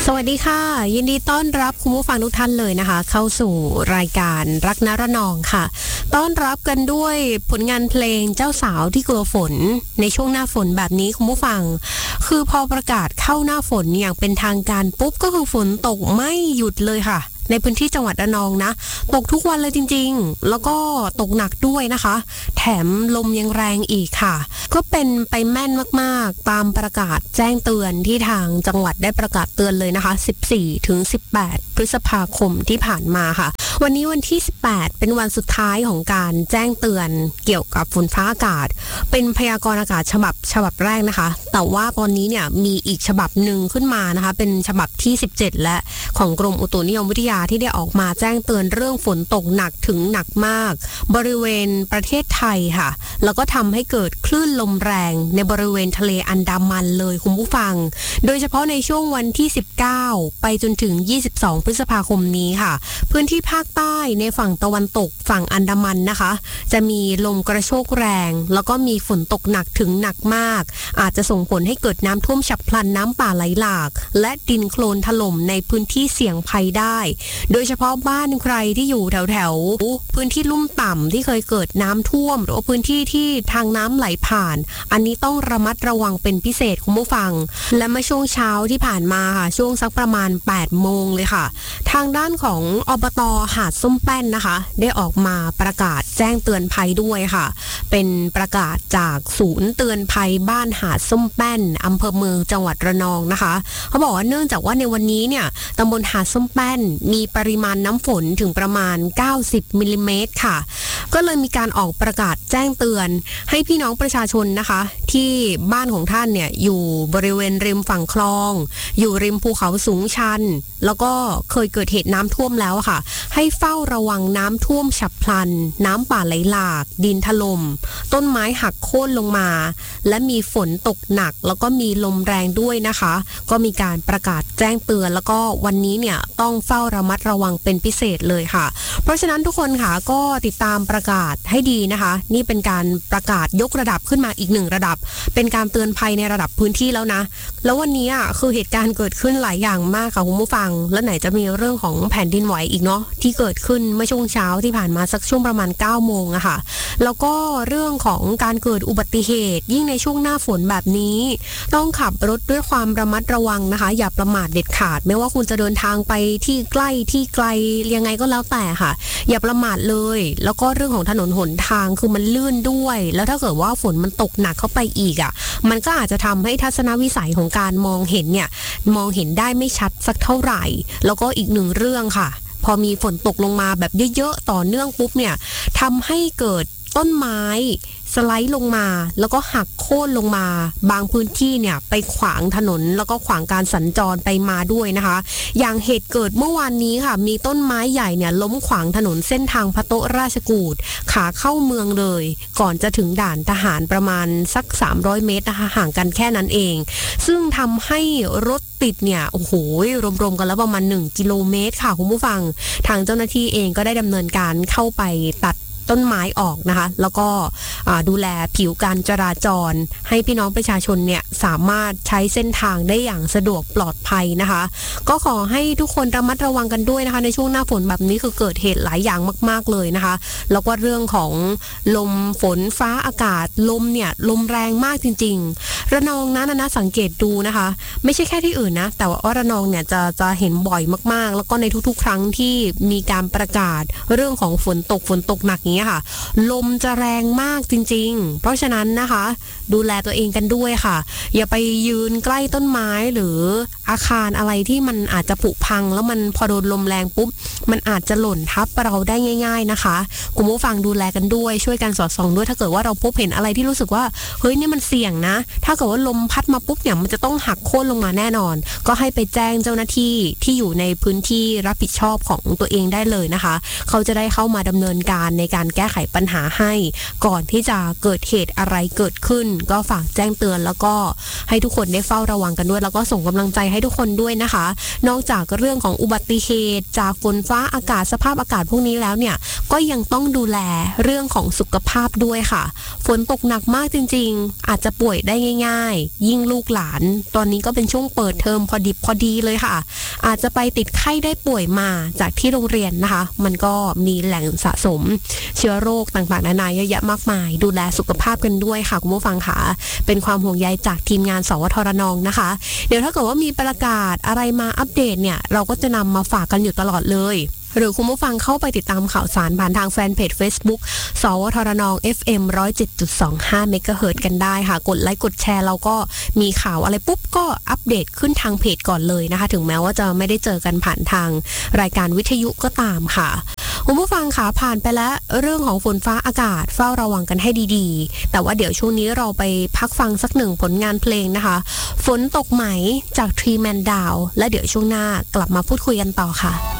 สวัสดีค่ะยินดีต้อนรับคุณผู้ฟังทุกท่านเลยนะคะเข้าสู่รายการรักนระนองค่ะต้อนรับกันด้วยผลงานเพลงเจ้าสาวที่กลัวฝนในช่วงหน้าฝนแบบนี้คุณผู้ฟังคือพอประกาศเข้าหน้าฝนอย่างเป็นทางการปุ๊บก็คือฝนตกไม่หยุดเลยค่ะในพื้นที่จังหวัดระนองนะตกทุกวันเลยจริงๆแล้วก็ตกหนักด้วยนะคะแถมลมยังแรงอีกค่ะก็เป็นไปแม่นมากๆตามประกาศแจ้งเตือนที่ทางจังหวัดได้ประกาศเตือนเลยนะคะ14 ถึง 18 พฤษภาคมที่ผ่านมาค่ะวันนี้วันที่18เป็นวันสุดท้ายของการแจ้งเตือนเกี่ยวกับฝนฟ้าอากาศเป็นพยากรณ์อากาศฉบับแรกนะคะแต่ว่าตอนนี้เนี่ยมีอีกฉบับหนึ่งขึ้นมานะคะเป็นฉบับที่17และของกรมอุตุนิยมวิทยาที่ได้ออกมาแจ้งเตือนเรื่องฝนตกหนักถึงหนักมากบริเวณประเทศไทยค่ะแล้วก็ทำให้เกิดคลื่นลมแรงในบริเวณทะเลอันดามันเลยคุณผู้ฟังโดยเฉพาะในช่วงวันที่19ไปจนถึง22พฤษภาคมนี้ค่ะพื้นที่ภาคใต้ในฝั่งตะวันตกฝั่งอันดามันนะคะจะมีลมกระโชกแรงแล้วก็มีฝนตกหนักถึงหนักมากอาจจะส่งผลให้เกิดน้ำท่วมฉับพลันน้ำป่าไหลหลากและดินโคลนถล่มในพื้นที่เสี่ยงภัยได้โดยเฉพาะบ้านใครที่อยู่แถวพื้นที่ลุ่มต่ำที่เคยเกิดน้ำท่วมหรือว่าพื้นที่ที่ทางน้ำไหลผ่านอันนี้ต้องระมัดระวังเป็นพิเศษคุณผู้ฟังและเมื่อช่วงเช้าที่ผ่านมาค่ะช่วงสักประมาณ8โมงเลยค่ะทางด้านของอบต.หาดส้มแป้นนะคะได้ออกมาประกาศแจ้งเตือนภัยด้วยค่ะเป็นประกาศจากศูนย์เตือนภัยบ้านหาดส้มแป้นอำเภอเมืองจังหวัดระนองนะคะเขาบอกว่าเนื่องจากว่าในวันนี้เนี่ยตำบลหาดส้มแป้นมีปริมาณน้ำฝนถึงประมาณ90มิลลิเมตรค่ะก็เลยมีการออกประกาศแจ้งเตือนให้พี่น้องประชาชนนะคะที่บ้านของท่านเนี่ยอยู่บริเวณริมฝั่งคลองอยู่ริมภูเขาสูงชันแล้วก็เคยเกิดเหตุน้ำท่วมแล้วค่ะให้เฝ้าระวังน้ำท่วมฉับพลันน้ำป่าไหลหลากดินถล่มต้นไม้หักโค่นลงมาและมีฝนตกหนักแล้วก็มีลมแรงด้วยนะคะก็มีการประกาศแจ้งเตือนแล้วก็วันนี้เนี่ยต้องเฝ้าระมัดระวังเป็นพิเศษเลยค่ะเพราะฉะนั้นทุกคนค่ะก็ติดตามประกาศให้ดีนะคะนี่เป็นการประกาศยกระดับขึ้นมาอีก1ระดับเป็นการเตือนภัยในระดับพื้นที่แล้วนะแล้ววันนี้คือเหตุการณ์เกิดขึ้นหลายอย่างมากค่ะคุณผู้ฟังแล้วไหนจะมีเรื่องของแผ่นดินไหวอีกเนาะที่เกิดขึ้นเมื่อช่วงเช้าที่ผ่านมาสักช่วงประมาณ9โมงอะค่ะแล้วก็เรื่องของการเกิดอุบัติเหตุยิ่งในช่วงหน้าฝนแบบนี้ต้องขับรถด้วยความระมัดระวังนะคะอย่าประมาทเด็ดขาดไม่ว่าคุณจะเดินทางไปที่ใกล้ที่ไกลยังไงก็แล้วแต่ค่ะอย่าประมาทเลยแล้วก็เรื่องของถนนหนทางคือมันลื่นด้วยแล้วถ้าเกิดว่าฝนมันตกหนักเข้าไปอีกมันก็อาจจะทำให้ทัศนวิสัยของการมองเห็นเนี่ยมองเห็นได้ไม่ชัดสักเท่าไหร่แล้วก็อีก1เรื่องค่ะพอมีฝนตกลงมาแบบเยอะๆต่อเนื่องปุ๊บเนี่ยทำให้เกิดต้นไม้สไลด์ลงมาแล้วก็หักโค่นลงมาบางพื้นที่เนี่ยไปขวางถนนแล้วก็ขวางการสัญจรไปมาด้วยนะคะอย่างเหตุเกิดเมื่อวานนี้ค่ะมีต้นไม้ใหญ่เนี่ยล้มขวางถนนเส้นทางพระโต๊ะราชกูฏขาเข้าเมืองเลยก่อนจะถึงด่านทหารประมาณสัก300เมตรนะคะห่างกันแค่นั้นเองซึ่งทำให้รถติดเนี่ยโอ้โหรวมๆกันแล้วประมาณ1กิโลเมตรค่ะคุณผู้ฟังทางเจ้าหน้าที่เองก็ได้ดำเนินการเข้าไปตัดต้นไม้ออกนะคะแล้วก็ดูแลผิวการจราจรให้พี่น้องประชาชนเนี่ยสามารถใช้เส้นทางได้อย่างสะดวกปลอดภัยนะคะก็ขอให้ทุกคนระมัดระวังกันด้วยนะคะในช่วงหน้าฝนแบบนี้คือเกิดเหตุหลายอย่างมากๆเลยนะคะแล้วก็เรื่องของลมฝนฟ้าอากาศลมเนี่ยลมแรงมากจริงๆระนองนะสังเกตดูนะคะไม่ใช่แค่ที่อื่นนะแต่ว่าระนองเนี่ยจะเห็นบ่อยมากๆแล้วก็ในทุกๆครั้งที่มีการประกาศเรื่องของฝนตกหนักนี้ค่ะลมจะแรงมากจริงๆเพราะฉะนั้นนะคะดูแลตัวเองกันด้วยค่ะอย่าไปยืนใกล้ต้นไม้หรืออาคารอะไรที่มันอาจจะผุพังแล้วมันพอโดนลมแรงปุ๊บมันอาจจะหล่นทับเราได้ง่ายๆนะคะคุณผู้ฟังดูแลกันด้วยช่วยกันสอดส่องด้วยถ้าเกิดว่าเราพบเห็นอะไรที่รู้สึกว่าเฮ้ยนี่มันเสี่ยงนะถ้าเกิดว่าลมพัดมาปุ๊บเนี่ยมันจะต้องหักโค่นลงมาแน่นอนก็ให้ไปแจ้งเจ้าหน้าที่ที่อยู่ในพื้นที่รับผิดชอบของตัวเองได้เลยนะคะเขาจะได้เข้ามาดำเนินการในการการแก้ไขปัญหาให้ก่อนที่จะเกิดเหตุอะไรเกิดขึ้นก็ฝากแจ้งเตือนแล้วก็ให้ทุกคนได้เฝ้าระวังกันด้วยแล้วก็ส่งกำลังใจให้ทุกคนด้วยนะคะนอกจากเรื่องของอุบัติเหตุจากฝนฟ้าอากาศสภาพอากาศพวกนี้แล้วเนี่ยก็ยังต้องดูแลเรื่องของสุขภาพด้วยค่ะฝนตกหนักมากจริงๆอาจจะป่วยได้ง่ายๆยิ่งลูกหลานตอนนี้ก็เป็นช่วงเปิดเทอมพอดิบพอดีเลยค่ะอาจจะไปติดไข้ได้ป่วยมาจากที่โรงเรียนนะคะมันก็มีแหล่งสะสมเชื้อโรคต่างๆนานาเยอะแยะมากมายดูแลสุขภาพกันด้วยค่ะคุณผู้ฟังค่ะเป็นความห่วงใยจากทีมงานสวทรนองนะคะเดี๋ยวถ้าเกิดว่ามีประกาศอะไรมาอัปเดตเนี่ยเราก็จะนำมาฝากกันอยู่ตลอดเลยหรือคุณผู้ฟังเข้าไปติดตามข่าวสารผ่านทางแฟนเพจ Facebook สวทรนอง FM 107.25 เมกะเฮิรตซ์กันได้ค่ะกดไลค์กดแชร์เราก็มีข่าวอะไรปุ๊บก็อัปเดตขึ้นทางเพจก่อนเลยนะคะถึงแม้ว่าจะไม่ได้เจอกันผ่านทางรายการวิทยุก็ตามค่ะคุณผู้ฟังค่ะผ่านไปแล้วเรื่องของฝนฟ้าอากาศเฝ้าระวังกันให้ดีๆแต่ว่าเดี๋ยวช่วงนี้เราไปพักฟังสักหนึ่งผลงานเพลงนะคะฝนตกไหมจาก Tree Man Down และเดี๋ยวช่วงหน้ากลับมาพูดคุยกันต่อค่ะ